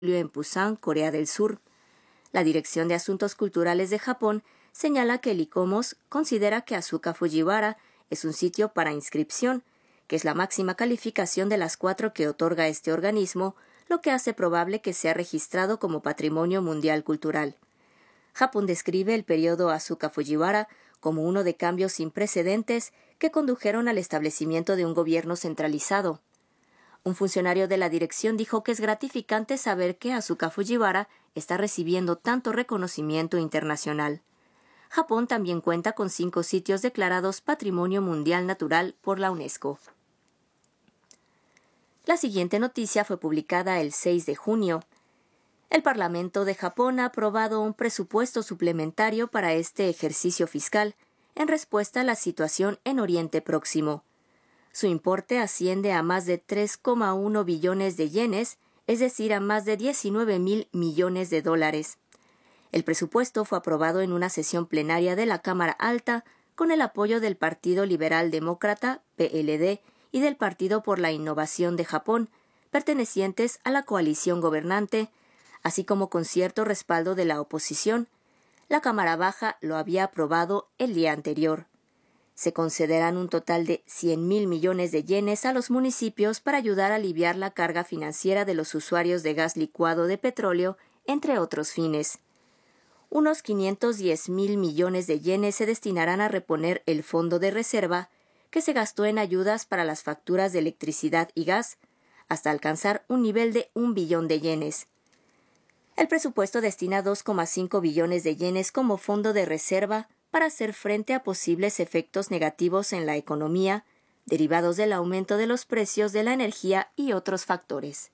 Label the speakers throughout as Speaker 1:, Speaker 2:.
Speaker 1: en Pusan, Corea del Sur. La Dirección de Asuntos Culturales de Japón señala que el ICOMOS considera que Asuka Fujiwara es un sitio para inscripción, que es la máxima calificación de las 4 que otorga este organismo, lo que hace probable que sea registrado como Patrimonio Mundial Cultural. Japón describe el periodo Asuka Fujiwara como uno de cambios sin precedentes que condujeron al establecimiento de un gobierno centralizado. Un funcionario de la dirección dijo que es gratificante saber que Asuka Fujiwara está recibiendo tanto reconocimiento internacional. Japón también cuenta con 5 sitios declarados Patrimonio Mundial Natural por la UNESCO. La siguiente noticia fue publicada el 6 de junio. El Parlamento de Japón ha aprobado un presupuesto suplementario para este ejercicio fiscal en respuesta a la situación en Oriente Próximo. Su importe asciende a más de 3,1 billones de yenes, es decir, a más de 19,000 millones de dólares. El presupuesto fue aprobado en una sesión plenaria de la Cámara Alta con el apoyo del Partido Liberal Demócrata, PLD, y del Partido por la Innovación de Japón, pertenecientes a la coalición gobernante, así como con cierto respaldo de la oposición. La Cámara Baja lo había aprobado el día anterior. Se concederán un total de 100,000 millones de yenes a los municipios para ayudar a aliviar la carga financiera de los usuarios de gas licuado de petróleo, entre otros fines. Unos 510,000 millones de yenes se destinarán a reponer el fondo de reserva que se gastó en ayudas para las facturas de electricidad y gas, hasta alcanzar un nivel de 1 billón de yenes. El presupuesto destina 2,5 billones de yenes como fondo de reserva para hacer frente a posibles efectos negativos en la economía, derivados del aumento de los precios de la energía y otros factores.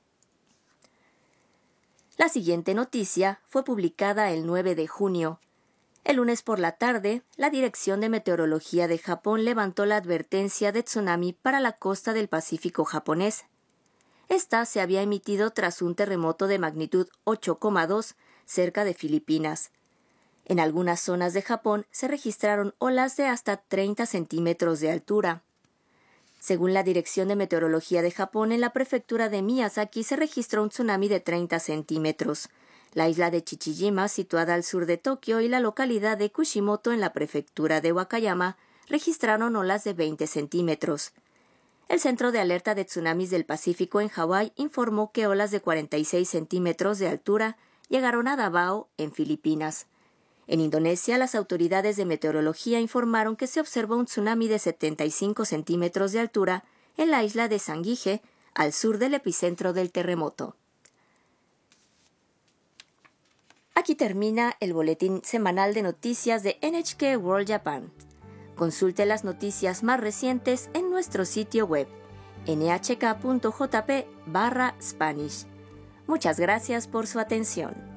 Speaker 1: La siguiente noticia fue publicada el 9 de junio. El lunes por la tarde, la Dirección de Meteorología de Japón levantó la advertencia de tsunami para la costa del Pacífico japonés. Esta se había emitido tras un terremoto de magnitud 8,2 cerca de Filipinas. En algunas zonas de Japón se registraron olas de hasta 30 centímetros de altura. Según la Dirección de Meteorología de Japón, en la prefectura de Miyazaki se registró un tsunami de 30 centímetros. La isla de Chichijima, situada al sur de Tokio, y la localidad de Kushimoto, en la prefectura de Wakayama, registraron olas de 20 centímetros. El Centro de Alerta de Tsunamis del Pacífico en Hawái informó que olas de 46 centímetros de altura llegaron a Davao, en Filipinas. En Indonesia, las autoridades de meteorología informaron que se observó un tsunami de 75 centímetros de altura en la isla de Sangihe, al sur del epicentro del terremoto. Aquí termina el boletín semanal de noticias de NHK World Japan. Consulte las noticias más recientes en nuestro sitio web nhk.jp/Spanish. Muchas gracias por su atención.